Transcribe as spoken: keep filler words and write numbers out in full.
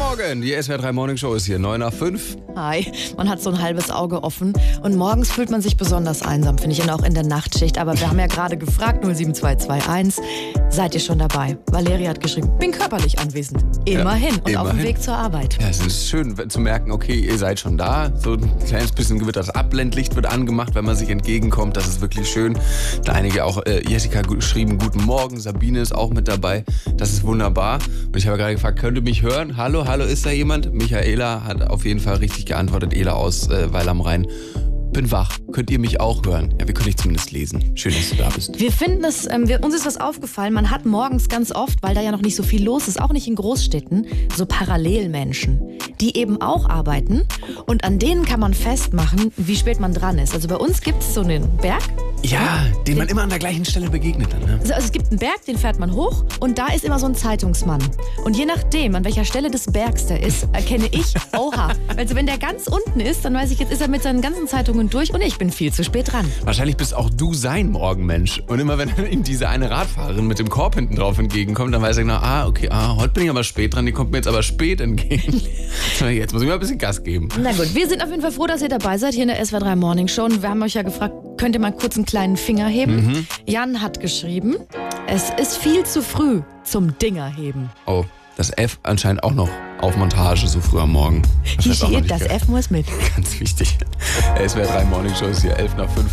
Morgen, die S W R drei Morning Show ist hier, neun nach fünf. Hi, man hat so ein halbes Auge offen und morgens fühlt man sich besonders einsam, finde ich, und auch in der Nachtschicht. Aber wir haben ja gerade gefragt, null sieben zwei zwei eins, seid ihr schon dabei? Valeria hat geschrieben, bin körperlich anwesend. Immerhin. Ja, und auf dem Weg zur Arbeit. Ja, es ist schön zu merken, okay, ihr seid schon da. So ein kleines bisschen wird das Abblendlicht wird angemacht, wenn man sich entgegenkommt. Das ist wirklich schön. Da einige auch, äh, Jessica geschrieben, guten Morgen, Sabine ist auch mit dabei. Das ist wunderbar. Und ich habe gerade gefragt, könnt ihr mich hören? Hallo, hallo, ist da jemand? Michaela hat auf jeden Fall richtig geantwortet. Ela aus äh, Weil am Rhein. Bin wach. Könnt ihr mich auch hören? Ja, wir können dich zumindest lesen. Schön, dass du da bist. Wir finden es, ähm, wir, uns ist was aufgefallen, man hat morgens ganz oft, weil da ja noch nicht so viel los ist, auch nicht in Großstädten, so Parallelmenschen, die eben auch arbeiten und an denen kann man festmachen, wie spät man dran ist. Also bei uns gibt es so einen Berg. Ja, den man immer an der gleichen Stelle begegnet dann. Ne? Also es gibt einen Berg, den fährt man hoch und da ist immer so ein Zeitungsmann. Und je nachdem, an welcher Stelle des Bergs der ist, erkenne ich, oha. Also wenn der ganz unten ist, dann weiß ich, jetzt ist er mit seinen ganzen Zeitungen durch und ich bin viel zu spät dran. Wahrscheinlich bist auch du sein Morgenmensch. Und immer wenn ihm diese eine Radfahrerin mit dem Korb hinten drauf entgegenkommt, dann weiß er genau, ah, okay, ah, heute bin ich aber spät dran, die kommt mir jetzt aber spät entgegen. Jetzt muss ich mal ein bisschen Gas geben. Na gut, wir sind auf jeden Fall froh, dass ihr dabei seid hier in der S W R drei Morning Show. Und wir haben euch ja gefragt, könnt ihr mal kurz einen kleinen Finger heben? Mhm. Jan hat geschrieben, es ist viel zu früh zum Dingerheben. Oh, das F anscheinend auch noch auf Montage so früh am Morgen. Das, das F muss mit. Ganz wichtig. S W R drei Morning Show ist hier elf nach fünf.